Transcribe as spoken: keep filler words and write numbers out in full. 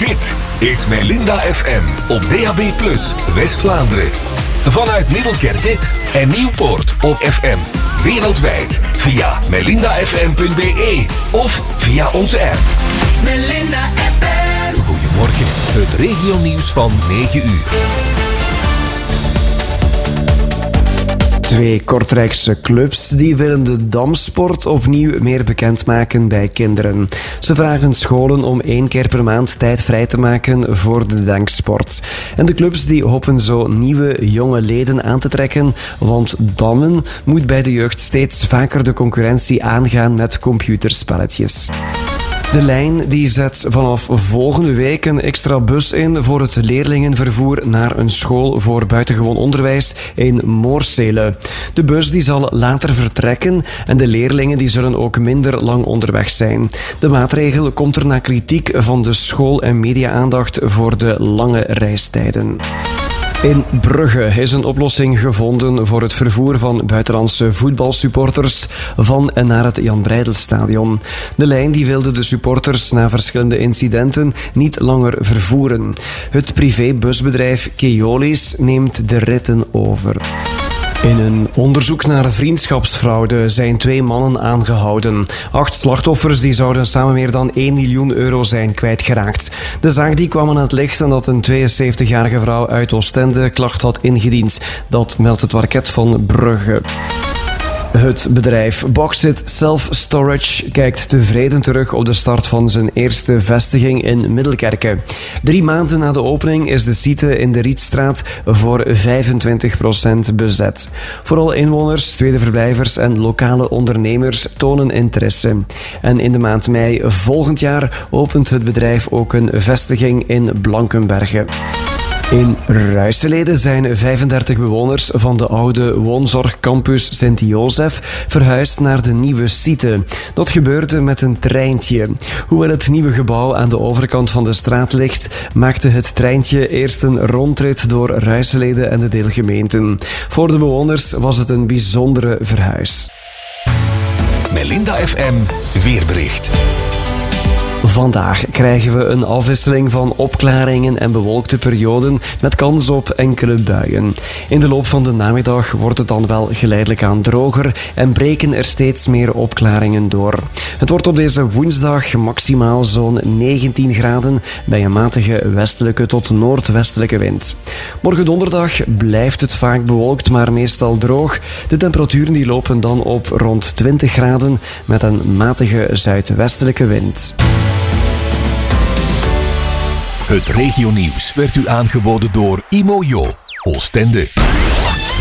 Dit is Melinda F M op D A B plus, West-Vlaanderen. Vanuit Middelkerke en Nieuwpoort op F M. Wereldwijd via melinda f m punt b e of via onze app. Melinda F M. Goedemorgen, het regionieuws van negen uur. Twee Kortrijkse clubs die willen de damsport opnieuw meer bekendmaken bij kinderen. Ze vragen scholen om één keer per maand tijd vrij te maken voor de denksport. En de clubs die hopen zo nieuwe jonge leden aan te trekken, want dammen moet bij de jeugd steeds vaker de concurrentie aangaan met computerspelletjes. De lijn die zet vanaf volgende week een extra bus in voor het leerlingenvervoer naar een school voor buitengewoon onderwijs in Moorsele. De bus die zal later vertrekken en de leerlingen die zullen ook minder lang onderweg zijn. De maatregel komt er na kritiek van de school en media-aandacht voor de lange reistijden. In Brugge is een oplossing gevonden voor het vervoer van buitenlandse voetbalsupporters van en naar het Jan Breidelstadion. De lijn die wilde de supporters na verschillende incidenten niet langer vervoeren. Het privébusbedrijf Keolis neemt de ritten over. In een onderzoek naar vriendschapsfraude zijn twee mannen aangehouden. Acht slachtoffers die zouden samen meer dan één miljoen euro zijn kwijtgeraakt. De zaak die kwam aan het licht nadat een tweeënzeventigjarige vrouw uit Oostende klacht had ingediend. Dat meldt het parket van Brugge. Het bedrijf Boxit Self Storage kijkt tevreden terug op de start van zijn eerste vestiging in Middelkerke. Drie maanden na de opening is de site in de Rietstraat voor vijfentwintig procent bezet. Vooral inwoners, tweede verblijvers en lokale ondernemers tonen interesse. En in de maand mei volgend jaar opent het bedrijf ook een vestiging in Blankenberge. In Ruiselede zijn vijfendertig bewoners van de oude woonzorgcampus Sint-Jozef verhuisd naar de nieuwe site. Dat gebeurde met een treintje. Hoewel het nieuwe gebouw aan de overkant van de straat ligt, maakte het treintje eerst een rondrit door Ruiselede en de deelgemeenten. Voor de bewoners was het een bijzondere verhuis. Melinda F M weerbericht. Vandaag krijgen we een afwisseling van opklaringen en bewolkte perioden met kans op enkele buien. In de loop van de namiddag wordt het dan wel geleidelijk aan droger en breken er steeds meer opklaringen door. Het wordt op deze woensdag maximaal zo'n negentien graden bij een matige westelijke tot noordwestelijke wind. Morgen donderdag blijft het vaak bewolkt, maar meestal droog. De temperaturen die lopen dan op rond twintig graden met een matige zuidwestelijke wind. Het regionieuws werd u aangeboden door Imojo, Oostende.